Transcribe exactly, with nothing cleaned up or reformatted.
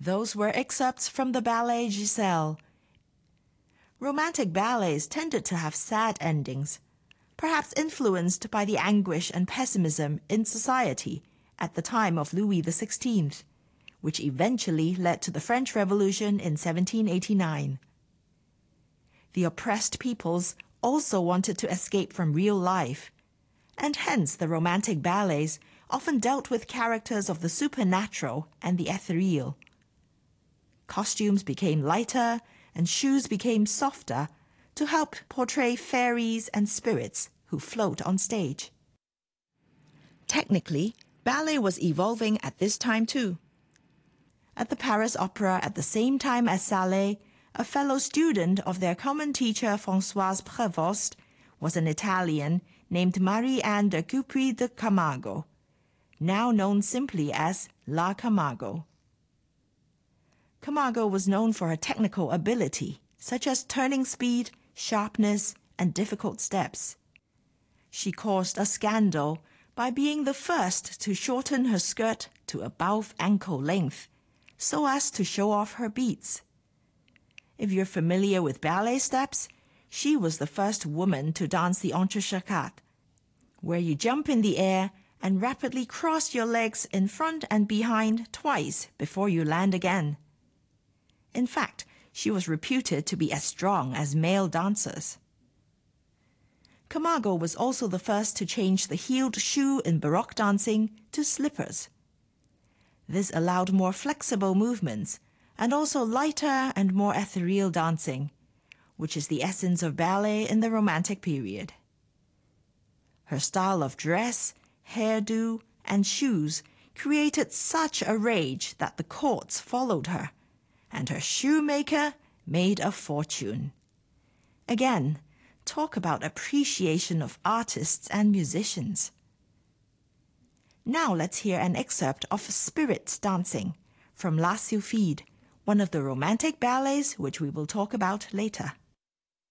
Those were excerpts from the ballet Giselle. Romantic ballets tended to have sad endings, perhaps influenced by the anguish and pessimism in society at the time of Louis the sixteenth, which eventually led to the French Revolution in seventeen eighty-nine. The oppressed peoples also wanted to escape from real life, and hence the romantic ballets often dealt with characters of the supernatural and the ethereal. Costumes became lighter and shoes became softer to help portray fairies and spirits who float on stage. Technically, ballet was evolving at this time too. At the Paris Opera at the same time as Sallé, a fellow student of their common teacher Françoise Prévost was an Italian named Marie-Anne de Cupri de Camargo, now known simply as La Camargo. Camargo was known for her technical ability, such as turning speed, sharpness, and difficult steps. She caused a scandal by being the first to shorten her skirt to above ankle length, so as to show off her beats. If you're familiar with ballet steps, she was the first woman to dance the entrechâsserie, where you jump in the air and rapidly cross your legs in front and behind twice before you land again. In fact, she was reputed to be as strong as male dancers. Camargo was also the first to change the heeled shoe in Baroque dancing to slippers. This allowed more flexible movements and also lighter and more ethereal dancing, which is the essence of ballet in the Romantic period. Her style of dress, hairdo, and shoes created such a rage that the courts followed her, and her shoemaker made a fortune. Again, talk about appreciation of artists and musicians. Now let's hear an excerpt of Spirit Dancing from La Sylphide, one of the Romantic ballets which we will talk about later.